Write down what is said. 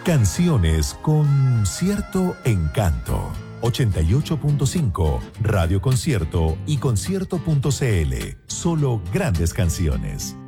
Canciones con cierto encanto. 88.5, Radio Concierto y concierto.cl. Solo grandes canciones.